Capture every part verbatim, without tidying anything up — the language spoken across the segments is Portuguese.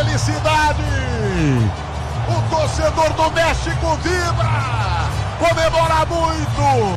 felicidade. O torcedor do México vibra, comemora muito.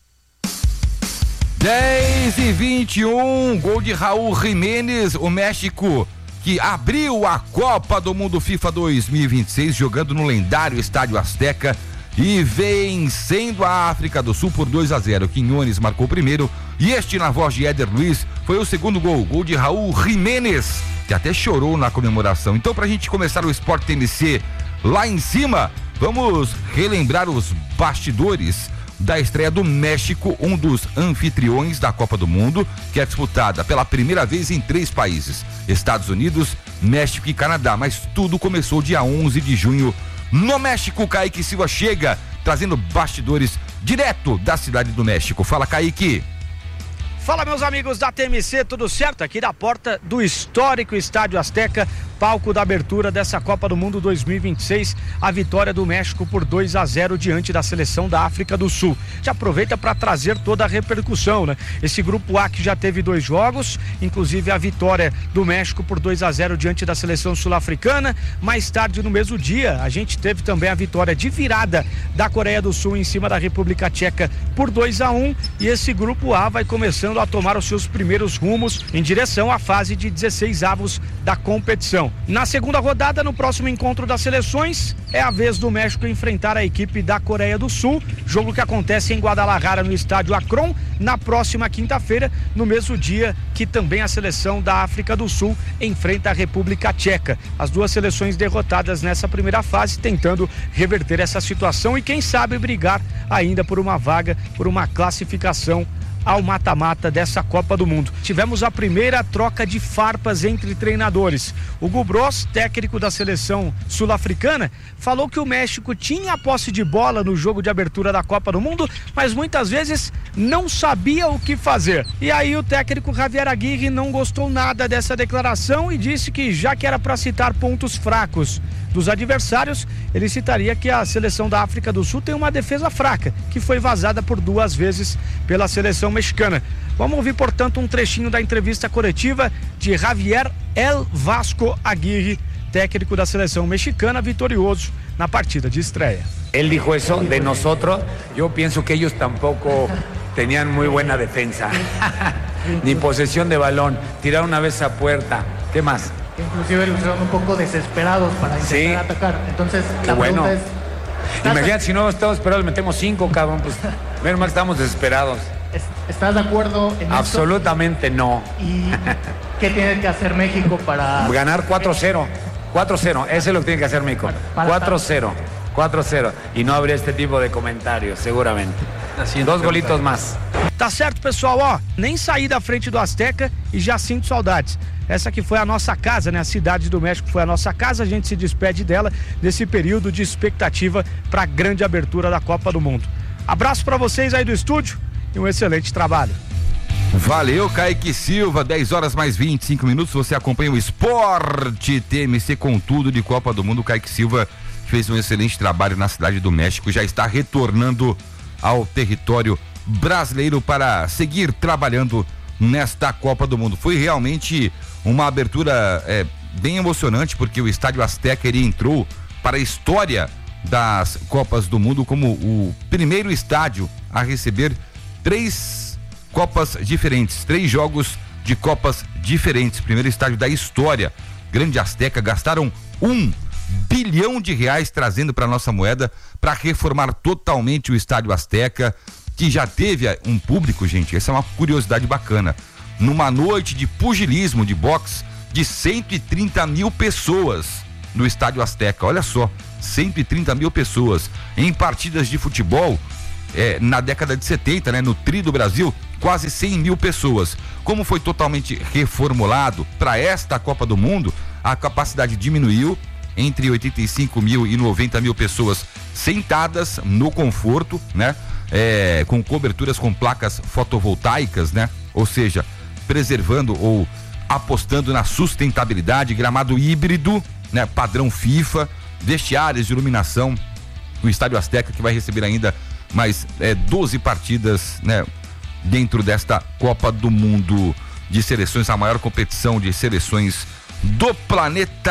dez e vinte e um, gol de Raul Jiménez, o México que abriu a Copa do Mundo FIFA dois mil e vinte e seis jogando no lendário Estádio Azteca e vencendo a África do Sul por dois a zero. Quinones marcou o primeiro e este, na voz de Éder Luiz, foi o segundo gol, gol de Raul Jiménez, que até chorou na comemoração. Então, pra gente começar o Sport T M C lá em cima, vamos relembrar os bastidores da estreia do México, um dos anfitriões da Copa do Mundo, que é disputada pela primeira vez em três países, Estados Unidos, México e Canadá, mas tudo começou dia onze de junho no México. Kaique Silva chega trazendo bastidores direto da cidade do México. Fala, Kaique. Fala, meus amigos da T M C, tudo certo? Aqui da porta do histórico Estádio Azteca, palco da abertura dessa Copa do Mundo dois mil e vinte e seis, a vitória do México por dois a zero diante da seleção da África do Sul. Já aproveita para trazer toda a repercussão, né? Esse grupo A que já teve dois jogos, inclusive a vitória do México por dois a zero diante da seleção sul-africana. Mais tarde no mesmo dia, a gente teve também a vitória de virada da Coreia do Sul em cima da República Tcheca por dois a um, e esse grupo A vai começando a tomar os seus primeiros rumos em direção à fase de dezesseis avos da competição. Na segunda rodada, no próximo encontro das seleções, é a vez do México enfrentar a equipe da Coreia do Sul, jogo que acontece em Guadalajara, no estádio Akron, na próxima quinta-feira, no mesmo dia que também a seleção da África do Sul enfrenta a República Tcheca. As duas seleções derrotadas nessa primeira fase, tentando reverter essa situação e quem sabe brigar ainda por uma vaga, por uma classificação ao mata-mata dessa Copa do Mundo. Tivemos a primeira troca de farpas entre treinadores. O Gubros, técnico da seleção sul-africana, falou que o México tinha a posse de bola no jogo de abertura da Copa do Mundo, mas muitas vezes não sabia o que fazer. E aí o técnico Javier Aguirre não gostou nada dessa declaração e disse que, já que era para citar pontos fracos dos adversários, ele citaria que a seleção da África do Sul tem uma defesa fraca, que foi vazada por duas vezes pela seleção mexicana. Vamos ouvir, portanto, um trechinho da entrevista coletiva de Javier El Vasco Aguirre, técnico da seleção mexicana, vitorioso na partida de estreia. Ele dijo eso de nosotros. Eu penso que eles tampouco tenían muy buena defensa, ni posesión de balón, tiraron una vez a puerta. ¿Qué más? Inclusive los son un poco desesperados para intentar sí. atacar. Entonces, qué la bueno. pregunta es... Imagínate, si no estamos esperados, metemos cinco, cabrón, pues menos mal que estamos desesperados. ¿Estás de acuerdo en Absolutamente esto? No. ¿Y qué tiene que hacer México para...? Ganar cuatro cero. cuatro cero, eso es lo que tiene que hacer México. cuatro cero. cuatro cero. E não habría este tipo de comentários, seguramente. Assim, Dois golitos mais. Tá certo, pessoal, ó, nem saí da frente do Azteca e já sinto saudades. Essa que foi a nossa casa, né? A cidade do México foi a nossa casa, a gente se despede dela nesse período de expectativa para a grande abertura da Copa do Mundo. Abraço para vocês aí do estúdio e um excelente trabalho. Valeu, Kaique Silva, dez horas mais vinte e cinco minutos, você acompanha o Sport T M C com tudo de Copa do Mundo. Kaique Silva fez um excelente trabalho na cidade do México, já está retornando ao território brasileiro para seguir trabalhando nesta Copa do Mundo. Foi realmente uma abertura é, bem emocionante, porque o Estádio Azteca ele entrou para a história das Copas do Mundo como o primeiro estádio a receber três Copas diferentes, três jogos de Copas diferentes, primeiro estádio da história. Grande Azteca, gastaram um bilhão de reais trazendo para nossa moeda para reformar totalmente o Estádio Azteca, que já teve um público, gente, essa é uma curiosidade bacana, numa noite de pugilismo, de boxe, de cento e trinta mil pessoas no Estádio Azteca. Olha só, cento e trinta mil pessoas em partidas de futebol. É, na década de setenta, né, no Tri do Brasil, quase cem mil pessoas. Como foi totalmente reformulado para esta Copa do Mundo, a capacidade diminuiu entre oitenta e cinco mil e noventa mil pessoas sentadas no conforto, né? É, com coberturas com placas fotovoltaicas, né? Ou seja, preservando ou apostando na sustentabilidade, gramado híbrido, né? Padrão FIFA, vestiários de iluminação. O Estádio Azteca, que vai receber ainda mais é, doze partidas, né? Dentro desta Copa do Mundo de seleções, a maior competição de seleções do planeta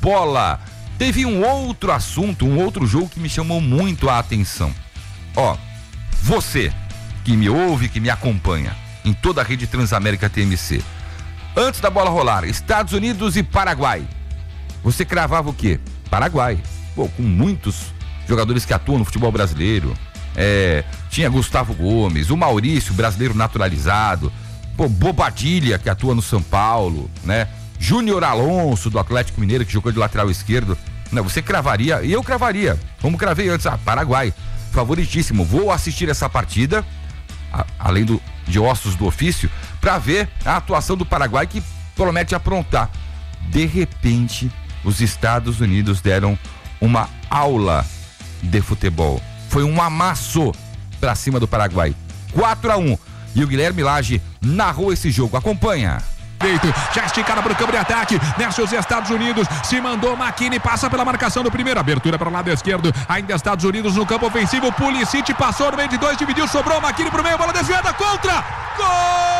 bola. Teve um outro assunto, um outro jogo que me chamou muito a atenção. Ó, você que me ouve, que me acompanha em toda a rede Transamérica T M C. Antes da bola rolar, Estados Unidos e Paraguai. Você cravava o quê? Paraguai. Pô, com muitos jogadores que atuam no futebol brasileiro. É, tinha Gustavo Gomes, o Maurício, brasileiro naturalizado. Pô, Bobadilha, que atua no São Paulo, né? Júnior Alonso, do Atlético Mineiro, que jogou de lateral esquerdo. Não, você cravaria, e eu cravaria, como cravei antes, ah, Paraguai, favoritíssimo. Vou assistir essa partida, a, além do, de ossos do ofício, para ver a atuação do Paraguai, que promete aprontar. De repente, os Estados Unidos deram uma aula de futebol. Foi um amasso pra cima do Paraguai. quatro a um. E o Guilherme Lage narrou esse jogo. Acompanha. Já esticada para o campo de ataque, desce os Estados Unidos, se mandou McKinney, passa pela marcação do primeiro, abertura para o lado esquerdo, ainda Estados Unidos no campo ofensivo, Pulisic passou no meio de dois, dividiu, sobrou McKinney para o meio, bola desviada, contra, gol!